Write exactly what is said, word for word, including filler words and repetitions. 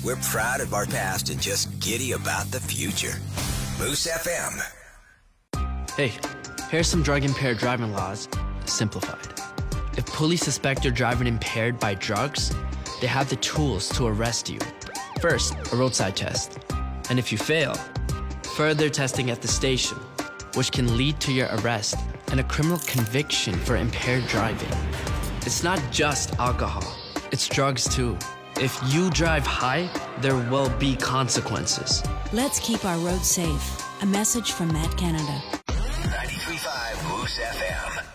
We're proud of our past and just giddy about the future. Moose F M. Hey, here's some drug-impaired driving laws, simplified. If police suspect you're driving impaired by drugs, they have the tools to arrest you. First, a roadside test. And if you fail, further testing at the station, which can lead to your arrest and a criminal conviction for impaired driving. It's not just alcohol, it's drugs too. If you drive high, there will be consequences. Let's keep our roads safe. A message from Matt Canada.